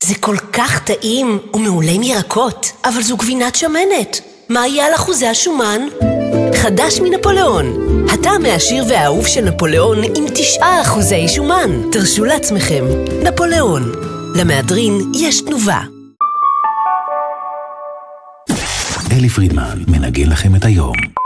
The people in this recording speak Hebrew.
זה כל כך טעים ומעולה עם ירקות, אבל זו גבינת שמנת. מה יהיה על אחוזי השומן? חדש מנפוליאון. הטעם העשיר והאהוב של נפוליאון עם 9% שומן. תרשו לעצמכם. נפוליאון. למהדרין יש תנובה. אלי פרידמן מנגן לכם את היום.